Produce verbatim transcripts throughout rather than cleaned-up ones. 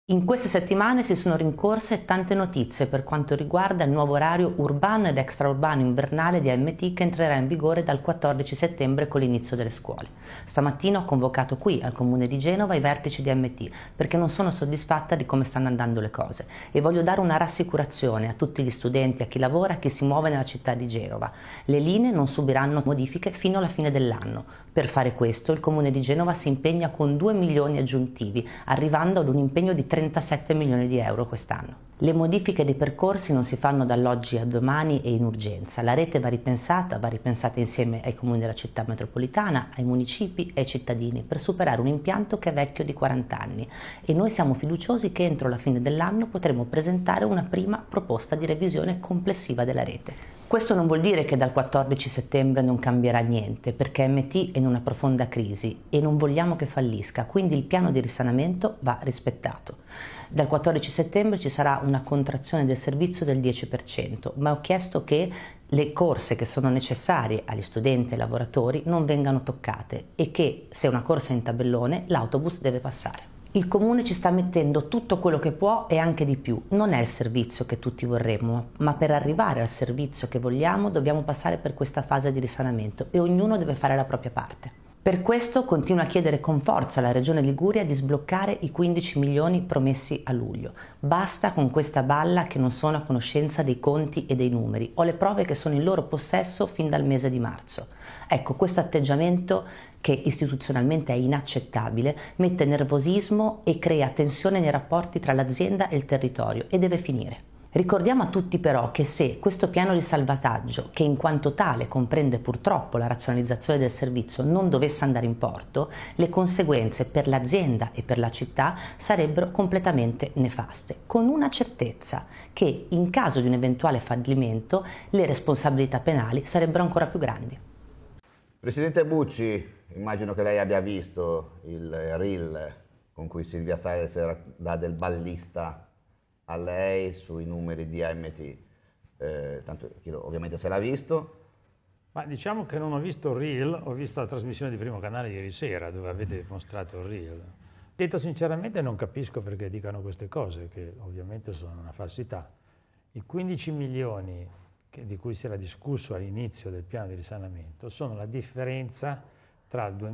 In queste settimane si sono rincorse tante notizie per quanto riguarda il nuovo orario urbano ed extraurbano invernale di A M T che entrerà in vigore dal quattordici settembre con l'inizio delle scuole. Stamattina ho convocato qui al Comune di Genova i vertici di A M T perché non sono soddisfatta di come stanno andando le cose e voglio dare una rassicurazione a tutti gli studenti, a chi lavora, a chi si muove nella città di Genova. Le linee non subiranno modifiche fino alla fine dell'anno. Per fare questo il Comune di Genova si impegna con due milioni aggiuntivi, arrivando ad un impegno di trentasette milioni di euro quest'anno. Le modifiche dei percorsi non si fanno dall'oggi a domani e in urgenza. La rete va ripensata, va ripensata insieme ai comuni della città metropolitana, ai municipi e ai cittadini per superare un impianto che è vecchio di quaranta anni e noi siamo fiduciosi che entro la fine dell'anno potremo presentare una prima proposta di revisione complessiva della rete. Questo non vuol dire che dal quattordici settembre non cambierà niente, perché A M T è in una profonda crisi e non vogliamo che fallisca, quindi il piano di risanamento va rispettato. Dal quattordici settembre ci sarà una contrazione del servizio del dieci per cento, ma ho chiesto che le corse che sono necessarie agli studenti e ai lavoratori non vengano toccate e che se una corsa è in tabellone l'autobus deve passare. Il Comune ci sta mettendo tutto quello che può e anche di più. Non è il servizio che tutti vorremmo, ma per arrivare al servizio che vogliamo dobbiamo passare per questa fase di risanamento e ognuno deve fare la propria parte. Per questo continuo a chiedere con forza alla Regione Liguria di sbloccare i quindici milioni promessi a luglio. Basta con questa balla che non sono a conoscenza dei conti e dei numeri. Ho le prove che sono in loro possesso fin dal mese di marzo. Ecco, questo atteggiamento che istituzionalmente è inaccettabile mette nervosismo e crea tensione nei rapporti tra l'azienda e il territorio e deve finire. Ricordiamo a tutti però che se questo piano di salvataggio, che in quanto tale comprende purtroppo la razionalizzazione del servizio, non dovesse andare in porto, le conseguenze per l'azienda e per la città sarebbero completamente nefaste, con una certezza, che in caso di un eventuale fallimento le responsabilità penali sarebbero ancora più grandi. Presidente Bucci, immagino che lei abbia visto il reel con cui Silvia Salis dà del ballista a lei sui numeri di A M T, eh, tanto ovviamente se l'ha visto. Ma diciamo che non ho visto il reel, ho visto la trasmissione di Primo Canale ieri sera dove avete mostrato il reel. Detto sinceramente non capisco perché dicano queste cose, che ovviamente sono una falsità. I quindici milioni che, di cui si era discusso all'inizio del piano di risanamento sono la differenza tra il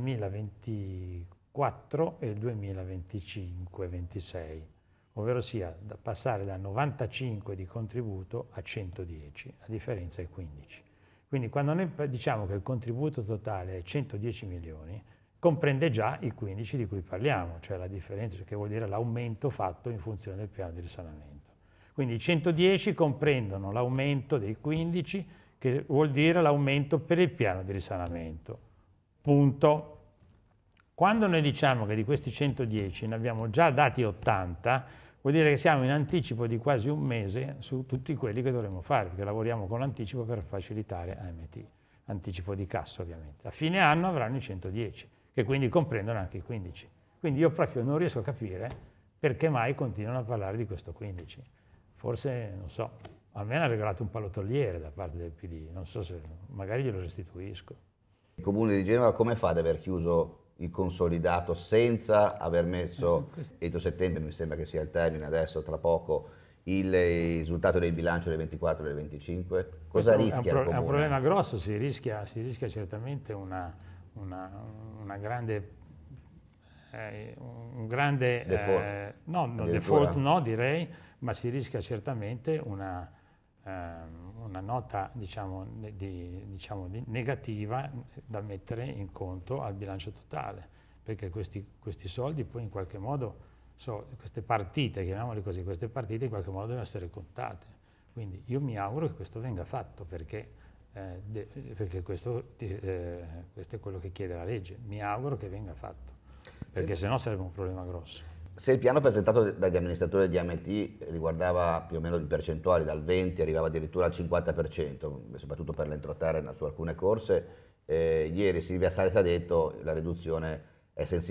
duemilaventiquattro e il duemilaventicinque ventisei. Ovvero sia da passare da novantacinque di contributo a centodieci, la differenza è quindici. Quindi quando noi diciamo che il contributo totale è centodieci milioni, comprende già i quindici di cui parliamo, cioè la differenza, che vuol dire l'aumento fatto in funzione del piano di risanamento. Quindi i centodieci comprendono l'aumento dei quindici, che vuol dire l'aumento per il piano di risanamento. Punto. Quando noi diciamo che di questi centodieci ne abbiamo già dati ottanta, vuol dire che siamo in anticipo di quasi un mese su tutti quelli che dovremo fare, perché lavoriamo con l'anticipo per facilitare A M T, anticipo di cassa ovviamente. A fine anno avranno i centodieci, che quindi comprendono anche i quindici. Quindi io proprio non riesco a capire perché mai continuano a parlare di questo quindici. Forse, non so, a me hanno regalato un pallottoliere da parte del P D, non so se magari glielo restituisco. Il Comune di Genova come fa ad aver chiuso il consolidato senza aver messo entro settembre, mi sembra che sia il termine adesso, tra poco, il risultato del bilancio del ventiquattro e del venticinque? Cosa Questo rischia è un, pro- il Comune? È un problema grosso, si rischia, si rischia certamente una, una, una grande, eh, un grande default, eh, no, no, default no direi, ma si rischia certamente una, eh, una nota diciamo, di, diciamo, di negativa da mettere in conto al bilancio totale, perché questi, questi soldi poi in qualche modo, so, queste partite, chiamiamole così, queste partite in qualche modo devono essere contate. Quindi io mi auguro che questo venga fatto, perché, eh, de, perché questo, eh, questo è quello che chiede la legge. Mi auguro che venga fatto, perché sì. sennò sarebbe un problema grosso. Se il piano presentato dagli amministratori di A M T riguardava più o meno le percentuali, dal venti arrivava addirittura al cinquanta per cento, soprattutto per l'entroterra su alcune corse, eh, ieri Silvia Salis ha detto che la riduzione è sensibile.